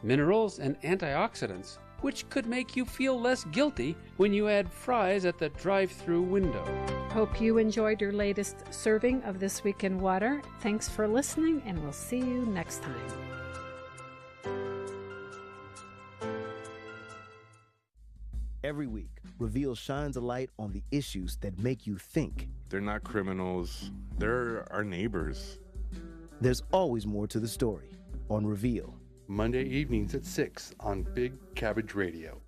minerals, and antioxidants, which could make you feel less guilty when you add fries at the drive-thru window. Hope you enjoyed your latest serving of This Week in Water. Thanks for listening, and we'll see you next time. Every week, Reveal shines a light on the issues that make you think. They're not criminals. They're our neighbors. There's always more to the story on Reveal. Monday evenings at 6 on Big Cabbage Radio.